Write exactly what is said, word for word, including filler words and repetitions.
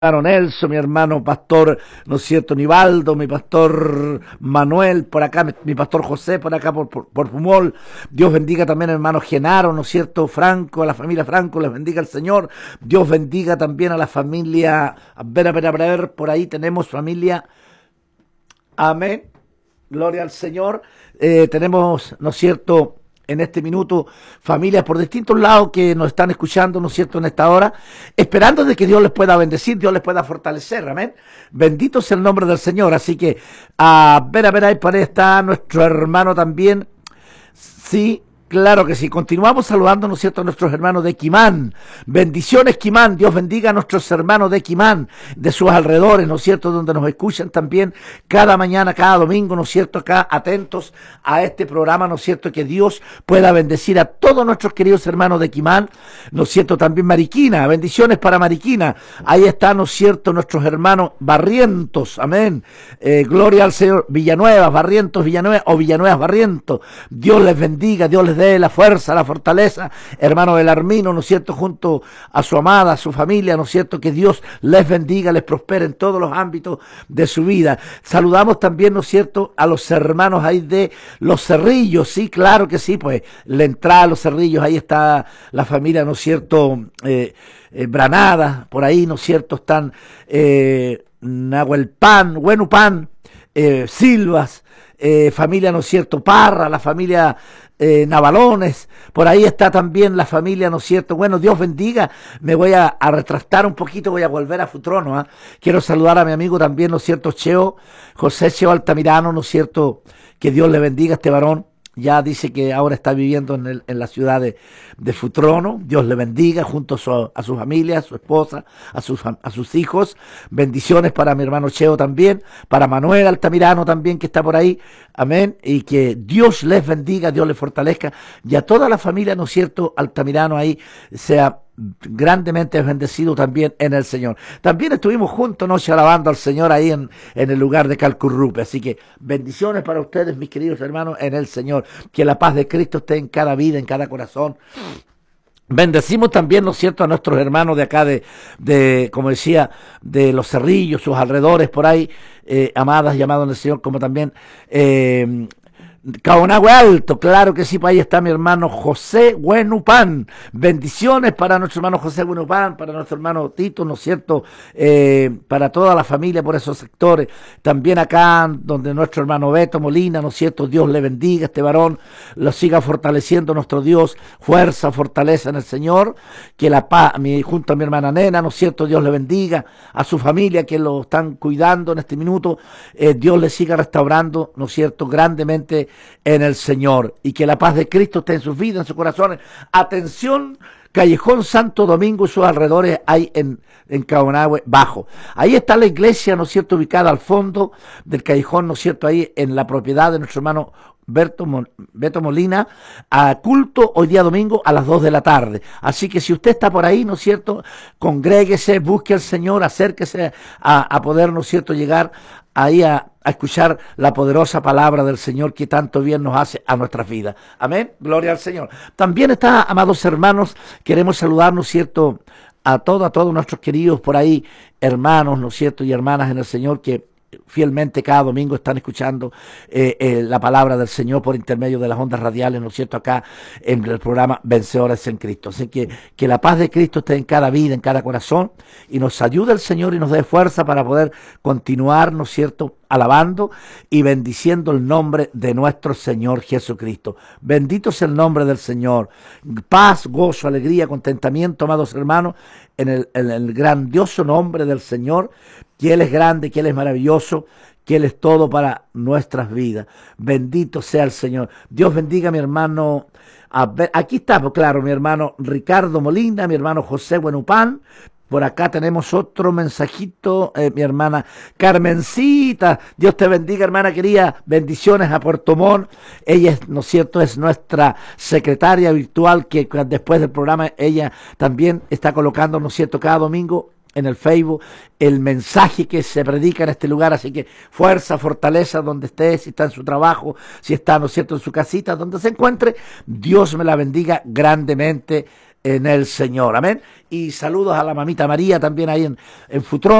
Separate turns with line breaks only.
hermano Nelson, mi hermano pastor, ¿no es cierto?, Nivaldo, mi pastor Manuel, por acá, mi, mi pastor José, por acá, por, por, por Pumol. Dios bendiga también al hermano Genaro, ¿no es cierto?, Franco, a la familia Franco, les bendiga el Señor. Dios bendiga también a la familia, a ver, a ver, a ver, por ahí tenemos familia, amén, gloria al Señor. Eh, tenemos, ¿no es cierto?, en este minuto, familias por distintos lados que nos están escuchando, ¿no es cierto?, en esta hora, esperando de que Dios les pueda bendecir, Dios les pueda fortalecer, amén. Bendito sea el nombre del Señor. Así que, a ver, a ver, ahí por ahí está nuestro hermano también, sí. Claro que sí. Continuamos saludando, ¿no es cierto?, a nuestros hermanos de Quimán. Bendiciones, Quimán. Dios bendiga a nuestros hermanos de Quimán, de sus alrededores, ¿no es cierto?, donde nos escuchan también cada mañana, cada domingo, ¿no es cierto?, acá atentos a este programa, ¿no es cierto?, que Dios pueda bendecir a todos nuestros queridos hermanos de Quimán, ¿no es cierto?, también Mariquina. Bendiciones para Mariquina. Ahí está, ¿no es cierto?, nuestros hermanos Barrientos. Amén. Eh, gloria al Señor. Villanueva, Barrientos, Villanueva o Villanuevas, Barrientos. Dios les bendiga, Dios les de la fuerza, la fortaleza, hermano del Armino, ¿no es cierto?, junto a su amada, a su familia, ¿no es cierto?, que Dios les bendiga, les prospere en todos los ámbitos de su vida. Saludamos también, ¿no es cierto?, a los hermanos ahí de Los Cerrillos. Sí, claro que sí, pues la entrada a Los Cerrillos, ahí está la familia, ¿no es cierto?, eh, eh, Branada, por ahí, ¿no es cierto?, están eh, Nahuelpan, Huenupan, eh, Silvas, eh, familia, ¿no es cierto?, Parra, la familia Eh, Navalones, por ahí está también la familia, ¿no es cierto? Bueno, Dios bendiga. Me voy a, a retractar un poquito, voy a volver a Futrono, ¿eh? Quiero saludar a mi amigo también, ¿no es cierto?, Cheo, José Cheo Altamirano, ¿no es cierto?, que Dios le bendiga a este varón. Ya dice que ahora está viviendo en, el, en la ciudad de, de Futrono. Dios le bendiga junto a su, a su familia, a su esposa, a sus, a sus hijos. Bendiciones para mi hermano Cheo también, para Manuel Altamirano también, que está por ahí. Amén. Y que Dios les bendiga, Dios les fortalezca. Y a toda la familia, ¿no es cierto?, Altamirano ahí sea grandemente bendecido también en el Señor. También estuvimos juntos noche alabando al Señor ahí en, en el lugar de Calcurrupe. Así que bendiciones para ustedes, mis queridos hermanos, en el Señor. Que la paz de Cristo esté en cada vida, en cada corazón. Bendecimos también, ¿no es cierto?, a nuestros hermanos de acá de, de como decía, de Los Cerrillos, sus alrededores por ahí, eh, amadas, llamados en el Señor, como también eh, Caonagüe Alto, claro que sí, pues ahí está mi hermano José Huenupan. Bendiciones para nuestro hermano José Huenupan, para nuestro hermano Tito, ¿no es cierto?, eh, para toda la familia por esos sectores. También acá, donde nuestro hermano Beto Molina, ¿no es cierto?, Dios le bendiga a este varón, lo siga fortaleciendo nuestro Dios, fuerza, fortaleza en el Señor, que la paz, mi, junto a mi hermana Nena, ¿no es cierto?, Dios le bendiga a su familia que lo están cuidando en este minuto, eh, Dios le siga restaurando, ¿no es cierto?, grandemente en el Señor, y que la paz de Cristo esté en sus vidas, en sus corazones. Atención, Callejón Santo Domingo y sus alrededores hay en, en Caonagüe Bajo. Ahí está la iglesia, ¿no es cierto?, ubicada al fondo del callejón, ¿no es cierto?, ahí en la propiedad de nuestro hermano Berto, Beto Molina, a culto hoy día domingo a las dos de la tarde. Así que si usted está por ahí, ¿no es cierto?, congréguese, busque al Señor, acérquese a, a poder, ¿no es cierto?, llegar ahí a, a escuchar la poderosa palabra del Señor que tanto bien nos hace a nuestras vidas. Amén, gloria al Señor. También está, amados hermanos, queremos saludar, ¿no es cierto?, a todos, a todos nuestros queridos por ahí, hermanos, ¿no es cierto?, y hermanas en el Señor que fielmente cada domingo están escuchando eh, eh, la palabra del Señor por intermedio de las ondas radiales, ¿no es cierto?, acá en el programa Vencedores en Cristo. Así que que la paz de Cristo esté en cada vida, en cada corazón, y nos ayude el Señor y nos dé fuerza para poder continuar, ¿no es cierto?, alabando y bendiciendo el nombre de nuestro Señor Jesucristo. Bendito sea el nombre del Señor. Paz, gozo, alegría, contentamiento, amados hermanos, en el, en el grandioso nombre del Señor, que Él es grande, que Él es maravilloso, que Él es todo para nuestras vidas. Bendito sea el Señor. Dios bendiga a mi hermano. A ver, aquí está, pues claro, mi hermano Ricardo Molina, mi hermano José Huenupan. Por acá tenemos otro mensajito, eh, mi hermana Carmencita. Dios te bendiga, hermana querida. Bendiciones a Puerto Montt. Ella, es, ¿no es cierto?, es nuestra secretaria virtual, que después del programa ella también está colocando, ¿no es cierto?, cada domingo en el Facebook el mensaje que se predica en este lugar. Así que fuerza, fortaleza donde esté, si está en su trabajo, si está, ¿no es cierto?, en su casita, donde se encuentre. Dios me la bendiga grandemente en el Señor. Amén. Y saludos a la mamita María también ahí en, en Futrón.